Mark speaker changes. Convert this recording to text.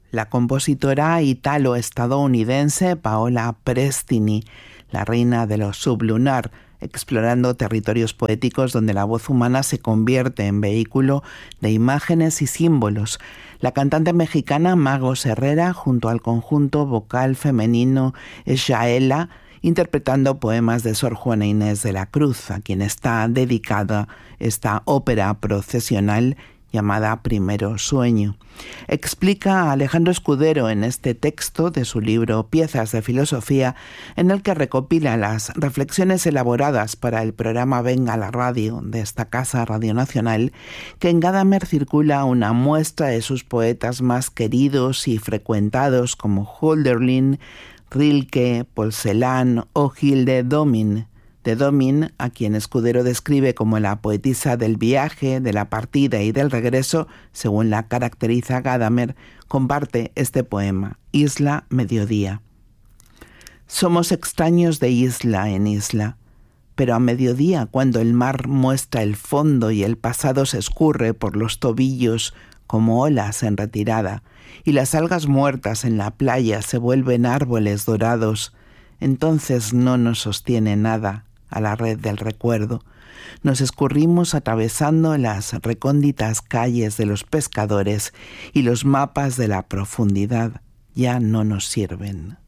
Speaker 1: la compositora italo-estadounidense Paola Prestini, la reina de lo sublunar, explorando territorios poéticos donde la voz humana se convierte en vehículo de imágenes y símbolos. La cantante mexicana Magos Herrera, junto al conjunto vocal femenino Eshaela, interpretando poemas de Sor Juana Inés de la Cruz, a quien está dedicada esta ópera procesional llamada Primero Sueño. Explica Alejandro Escudero en este texto de su libro Piezas de Filosofía, en el que recopila las reflexiones elaboradas para el programa Venga la Radio de esta casa Radio Nacional, que en Gadamer circula una muestra de sus poetas más queridos y frecuentados como Hölderlin, Rilke, Paul Celan o Hilde Domin. De Domin, a quien Escudero describe como la poetisa del viaje, de la partida y del regreso, según la caracteriza Gadamer, comparte este poema, Isla Mediodía. Somos extraños de isla en isla, pero a mediodía, cuando el mar muestra el fondo y el pasado se escurre por los tobillos como olas en retirada, y las algas muertas en la playa se vuelven árboles dorados, entonces no nos sostiene nada a la red del recuerdo. Nos escurrimos atravesando las recónditas calles de los pescadores y los mapas de la profundidad ya no nos sirven.